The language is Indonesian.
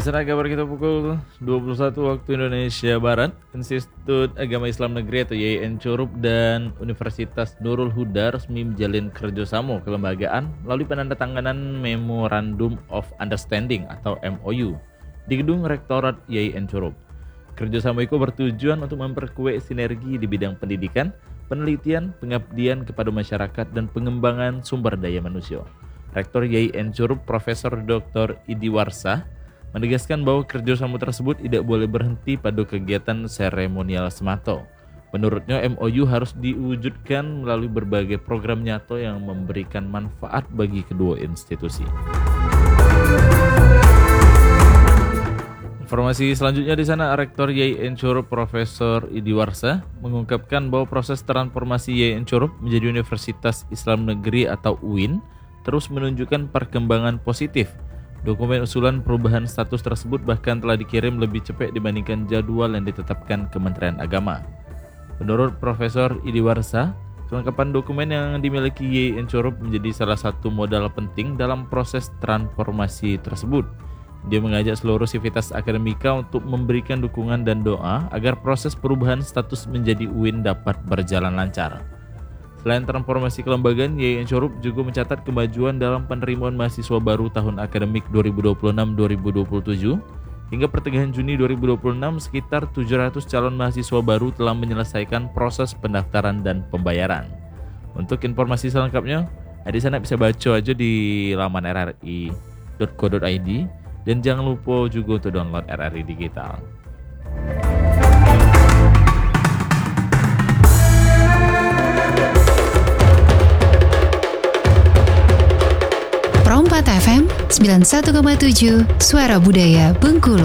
sana kabar kita pukul 21 waktu Indonesia Barat. Institut Agama Islam Negeri atau YIN Curup dan Universitas Nurul Huda resmi menjalin kerjasama kelembagaan melalui penandatanganan Memorandum of Understanding atau MOU di gedung Rektorat YIN Curup. Kerjasama itu bertujuan untuk memperkuat sinergi di bidang pendidikan, penelitian, pengabdian kepada masyarakat, dan pengembangan sumber daya manusia. Rektor YIN Curup Profesor Dr. Idi Warsa menegaskan bahwa kerjasama tersebut tidak boleh berhenti pada kegiatan seremonial semata. Menurutnya MOU harus diwujudkan melalui berbagai program nyata yang memberikan manfaat bagi kedua institusi. Informasi selanjutnya di sana, Rektor YIN Curup Profesor Idi Warsa mengungkapkan bahwa proses transformasi YIN Curup menjadi Universitas Islam Negeri atau UIN terus menunjukkan perkembangan positif. Dokumen usulan perubahan status tersebut bahkan telah dikirim lebih cepat dibandingkan jadwal yang ditetapkan Kementerian Agama. Menurut Profesor Idi Warsa, kelengkapan dokumen yang dimiliki YIN Curup menjadi salah satu modal penting dalam proses transformasi tersebut. Dia mengajak seluruh sivitas akademika untuk memberikan dukungan dan doa agar proses perubahan status menjadi UIN dapat berjalan lancar. Selain transformasi kelembagaan, YIN Curup juga mencatat kemajuan dalam penerimaan mahasiswa baru tahun akademik 2026-2027. Hingga pertengahan Juni 2026, sekitar 700 calon mahasiswa baru telah menyelesaikan proses pendaftaran dan pembayaran. Untuk informasi selengkapnya, di sana bisa baca aja di laman rri.co.id dan jangan lupa juga untuk download RRI Digital. Pro 4 FM 91,7 Suara Budaya Bengkulu.